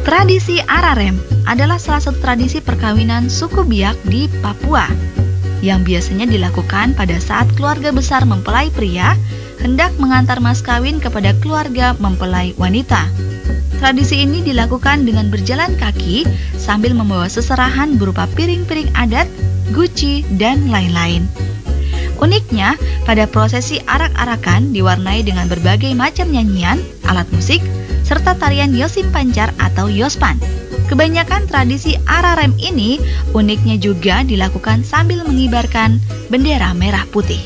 Tradisi Ararem adalah salah satu tradisi perkawinan suku Biak di Papua yang biasanya dilakukan pada saat keluarga besar mempelai pria hendak mengantar mas kawin kepada keluarga mempelai wanita. Tradisi ini dilakukan dengan berjalan kaki sambil membawa seserahan berupa piring-piring adat, guci, dan lain-lain. Uniknya, pada prosesi arak-arakan diwarnai dengan berbagai macam nyanyian, alat musik, serta tarian Yosim Pancar atau Yospan. Kebanyakan tradisi Ararem ini uniknya juga dilakukan sambil mengibarkan bendera merah putih.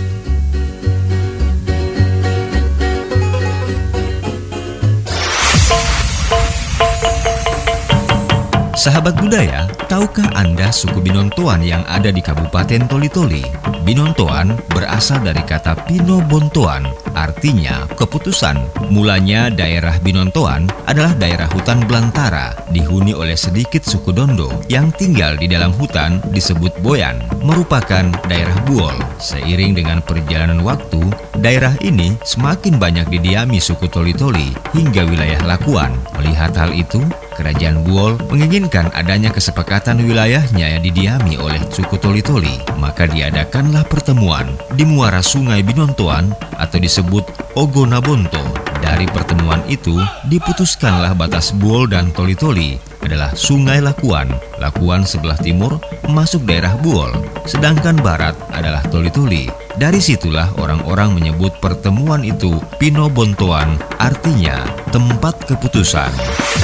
Sahabat budaya, tahukah Anda suku Binontoan yang ada di Kabupaten Toli-Toli? Binontoan berasal dari kata Pino Bontoan, artinya keputusan. Mulanya daerah Binontoan adalah daerah hutan belantara, dihuni oleh sedikit suku Dondo yang tinggal di dalam hutan disebut Boyan, merupakan daerah Buol. Seiring dengan perjalanan waktu, daerah ini semakin banyak didiami suku Toli-Toli hingga wilayah Lakuan. Melihat hal itu, Kerajaan Buol menginginkan adanya kesepakatan wilayahnya yang didiami oleh suku Toli-Toli. Maka diadakanlah pertemuan di muara sungai Binontoan atau disebut Ogonabonto. Dari pertemuan itu diputuskanlah batas Buol dan Toli-Toli adalah Sungai Lakuan. Lakuan sebelah timur masuk daerah Buol, sedangkan barat adalah Toli-Toli. Dari situlah orang-orang menyebut pertemuan itu Pino Bontoan, artinya tempat keputusan.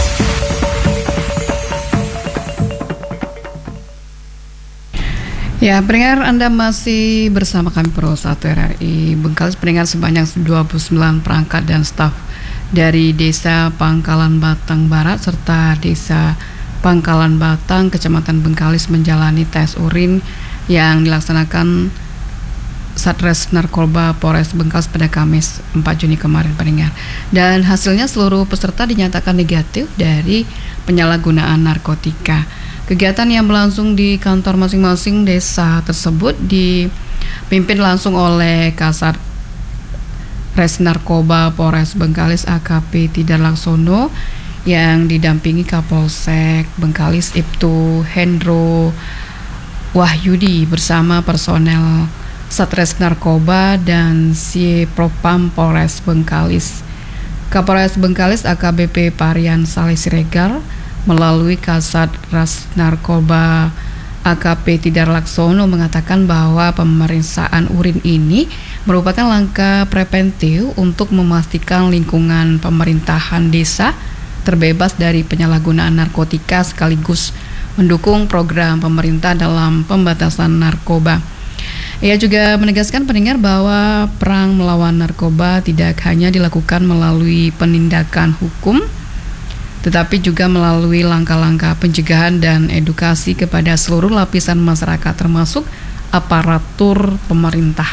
Ya, pendengar, Anda masih bersama kami Pro 1 RRI Bengkalis. Pendengar, sebanyak 29 perangkat dan staf dari Desa Pangkalan Batang Barat serta Desa Pangkalan Batang, Kecamatan Bengkalis menjalani tes urin yang dilaksanakan Satres Narkoba Polres Bengkalis pada Kamis 4 Juni kemarin, pendengar. Dan hasilnya seluruh peserta dinyatakan negatif dari penyalahgunaan narkotika. Kegiatan yang berlangsung di kantor masing-masing desa tersebut dipimpin langsung oleh Kasat Res Narkoba Polres Bengkalis AKP Tidar Laksono yang didampingi Kapolsek Bengkalis Ibtu Hendro Wahyudi bersama personel Satres Narkoba dan Si Propam Polres Bengkalis. Kapolres Bengkalis AKBP Parian Saleh Siregar melalui Kasat Ras Narkoba AKP Tidar Laksono mengatakan bahwa pemeriksaan urin ini merupakan langkah preventif untuk memastikan lingkungan pemerintahan desa terbebas dari penyalahgunaan narkotika sekaligus mendukung program pemerintah dalam pembatasan narkoba. Ia juga menegaskan pendengar bahwa perang melawan narkoba tidak hanya dilakukan melalui penindakan hukum, tetapi juga melalui langkah-langkah pencegahan dan edukasi kepada seluruh lapisan masyarakat termasuk aparatur pemerintah.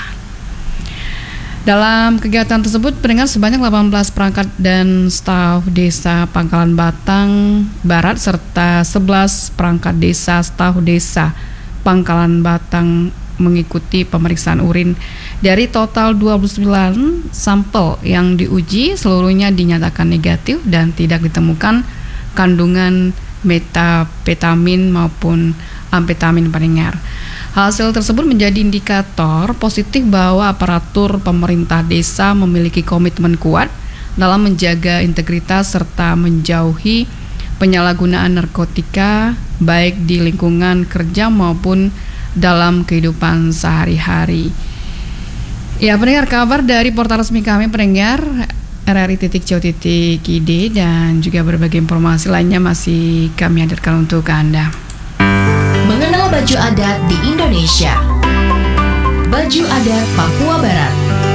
Dalam kegiatan tersebut, pendengar, sebanyak 18 perangkat dan staf desa Pangkalan Batang Barat serta 11 perangkat desa staf desa Pangkalan Batang mengikuti pemeriksaan urin. Dari total 29 sampel yang diuji, seluruhnya dinyatakan negatif dan tidak ditemukan kandungan metapetamin maupun amfetamin, pendengar. Hasil tersebut menjadi indikator positif bahwa aparatur pemerintah desa memiliki komitmen kuat dalam menjaga integritas serta menjauhi penyalahgunaan narkotika baik di lingkungan kerja maupun dalam kehidupan sehari-hari. Ya, pendengar, kabar dari portal resmi kami pendengar RRI.co.id dan juga berbagai informasi lainnya masih kami hadirkan untuk Anda. Mengenal baju adat di Indonesia. Baju adat Papua Barat.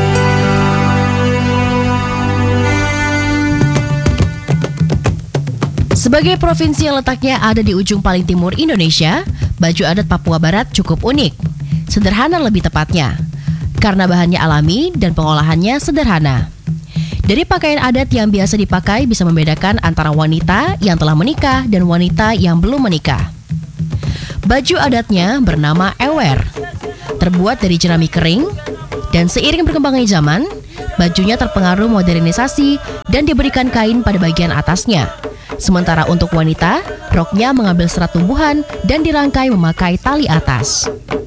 Sebagai provinsi yang letaknya ada di ujung paling timur Indonesia, baju adat Papua Barat cukup unik. Sederhana lebih tepatnya, karena bahannya alami dan pengolahannya sederhana. Dari pakaian adat yang biasa dipakai bisa membedakan antara wanita yang telah menikah dan wanita yang belum menikah. Baju adatnya bernama ewer, terbuat dari jerami kering, dan seiring berkembangnya zaman, bajunya terpengaruh modernisasi dan diberikan kain pada bagian atasnya, Sementara untuk wanita, roknya mengambil serat tumbuhan dan dirangkai memakai tali atas.